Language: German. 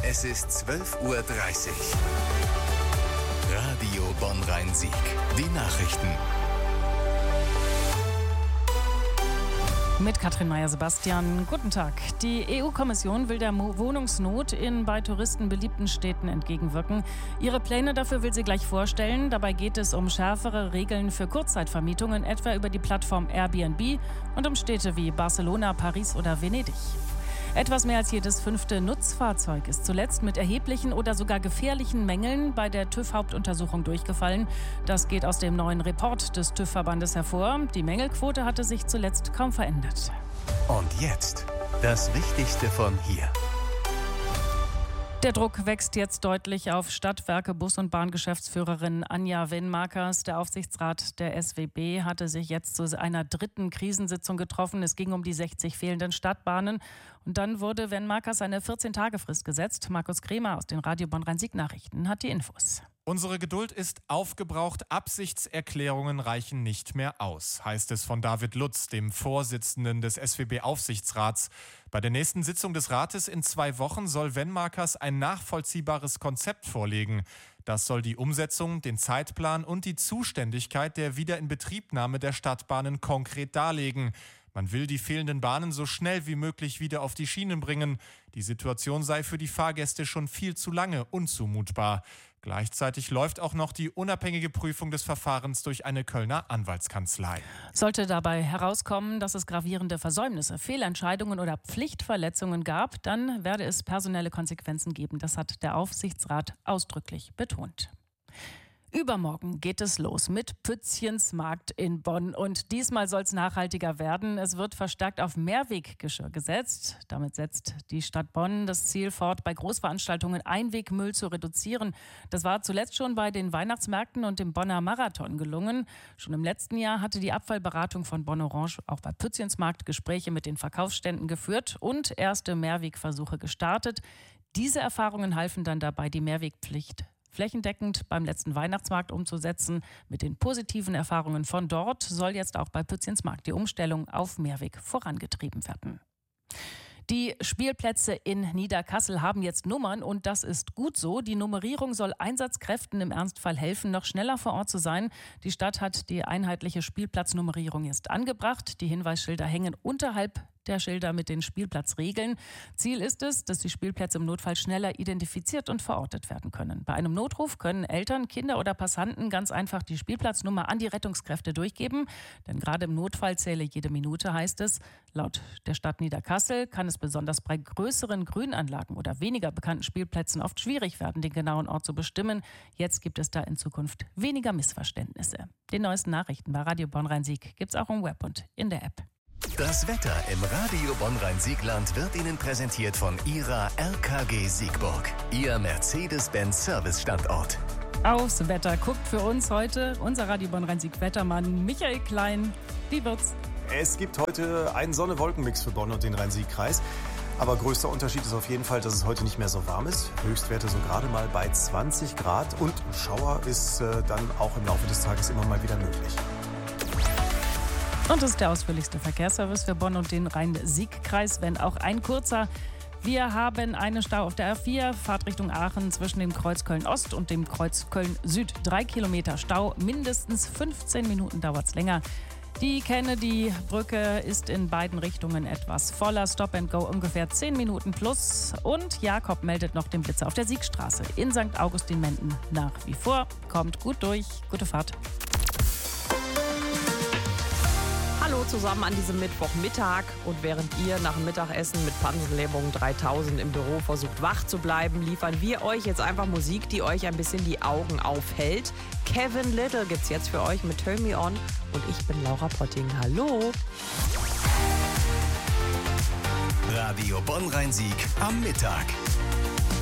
Es ist 12:30 Uhr. Radio Bonn-Rhein-Sieg. Die Nachrichten. Mit Katrin Meyer-Sebastian. Guten Tag. Die EU-Kommission will der Wohnungsnot in bei Touristen beliebten Städten entgegenwirken. Ihre Pläne dafür will sie gleich vorstellen. Dabei geht es um schärfere Regeln für Kurzzeitvermietungen, etwa über die Plattform Airbnb und um Städte wie Barcelona, Paris oder Venedig. Etwas mehr als jedes 5. Nutzfahrzeug ist zuletzt mit erheblichen oder sogar gefährlichen Mängeln bei der TÜV-Hauptuntersuchung durchgefallen. Das geht aus dem neuen Report des TÜV-Verbandes hervor. Die Mängelquote hatte sich zuletzt kaum verändert. Und jetzt das Wichtigste von hier. Der Druck wächst jetzt deutlich auf Stadtwerke Bus- und Bahngeschäftsführerin Anja Wenmakers. Der Aufsichtsrat der SWB hatte sich jetzt zu einer dritten Krisensitzung getroffen. Es ging um die 60 fehlenden Stadtbahnen. Und dann wurde Wenmakers eine 14-Tage-Frist gesetzt. Markus Kremer aus den Radio Bonn-Rhein-Sieg-Nachrichten hat die Infos. Unsere Geduld ist aufgebraucht, Absichtserklärungen reichen nicht mehr aus, heißt es von David Lutz, dem Vorsitzenden des SWB-Aufsichtsrats. Bei der nächsten Sitzung des Rates in 2 Wochen soll Wenmakers ein nachvollziehbares Konzept vorlegen. Das soll die Umsetzung, den Zeitplan und die Zuständigkeit der Wiederinbetriebnahme der Stadtbahnen konkret darlegen. Man will die fehlenden Bahnen so schnell wie möglich wieder auf die Schienen bringen. Die Situation sei für die Fahrgäste schon viel zu lange unzumutbar. Gleichzeitig läuft auch noch die unabhängige Prüfung des Verfahrens durch eine Kölner Anwaltskanzlei. Sollte dabei herauskommen, dass es gravierende Versäumnisse, Fehlentscheidungen oder Pflichtverletzungen gab, dann werde es personelle Konsequenzen geben. Das hat der Aufsichtsrat ausdrücklich betont. Übermorgen geht es los mit Pützchens Markt in Bonn und diesmal soll es nachhaltiger werden. Es wird verstärkt auf Mehrweggeschirr gesetzt. Damit setzt die Stadt Bonn das Ziel fort, bei Großveranstaltungen Einwegmüll zu reduzieren. Das war zuletzt schon bei den Weihnachtsmärkten und dem Bonner Marathon gelungen. Schon im letzten Jahr hatte die Abfallberatung von Bonn Orange auch bei Pützchens Markt Gespräche mit den Verkaufsständen geführt und erste Mehrwegversuche gestartet. Diese Erfahrungen halfen dann dabei, die Mehrwegpflicht flächendeckend beim letzten Weihnachtsmarkt umzusetzen. Mit den positiven Erfahrungen von dort soll jetzt auch bei Pützchens Markt die Umstellung auf Mehrweg vorangetrieben werden. Die Spielplätze in Niederkassel haben jetzt Nummern und das ist gut so. Die Nummerierung soll Einsatzkräften im Ernstfall helfen, noch schneller vor Ort zu sein. Die Stadt hat die einheitliche Spielplatznummerierung jetzt angebracht. Die Hinweisschilder hängen unterhalb der Schilder mit den Spielplatzregeln. Ziel ist es, dass die Spielplätze im Notfall schneller identifiziert und verortet werden können. Bei einem Notruf können Eltern, Kinder oder Passanten ganz einfach die Spielplatznummer an die Rettungskräfte durchgeben. Denn gerade im Notfall zähle jede Minute, heißt es. Laut der Stadt Niederkassel kann es besonders bei größeren Grünanlagen oder weniger bekannten Spielplätzen oft schwierig werden, den genauen Ort zu bestimmen. Jetzt gibt es da in Zukunft weniger Missverständnisse. Die neuesten Nachrichten bei Radio Bonn-Rhein-Sieg gibt es auch im Web und in der App. Das Wetter im Radio Bonn-Rhein-Siegland wird Ihnen präsentiert von Ihrer RKG Siegburg, Ihr Mercedes-Benz Service-Standort. Aufs Wetter guckt für uns heute unser Radio Bonn-Rhein-Sieg-Wettermann Michael Klein. Wie wird's? Es gibt heute einen Sonne-Wolken-Mix für Bonn und den Rhein-Sieg-Kreis. Aber größter Unterschied ist auf jeden Fall, dass es heute nicht mehr so warm ist. Höchstwerte so gerade mal bei 20 Grad. Und ein Schauer ist dann auch im Laufe des Tages immer mal wieder möglich. Und das ist der ausführlichste Verkehrsservice für Bonn und den Rhein-Sieg-Kreis, wenn auch ein kurzer. Wir haben einen Stau auf der A4, Fahrt Richtung Aachen zwischen dem Kreuz Köln-Ost und dem Kreuz Köln-Süd. 3 Kilometer Stau, mindestens 15 Minuten dauert es länger. Die Kennedy-Brücke ist in beiden Richtungen etwas voller. Stop and Go ungefähr 10 Minuten plus. Und Jakob meldet noch den Blitzer auf der Siegstraße in St. Augustin-Menden nach wie vor. Kommt gut durch, gute Fahrt. Hallo zusammen an diesem Mittwochmittag und während ihr nach dem Mittagessen mit Pansenlähmung 3000 im Büro versucht wach zu bleiben, liefern wir euch jetzt einfach Musik, die euch ein bisschen die Augen aufhält. Kevin Little gibt's jetzt für euch mit Turn Me On und ich bin Laura Potting. Hallo! Radio Bonn-Rhein-Sieg am Mittag.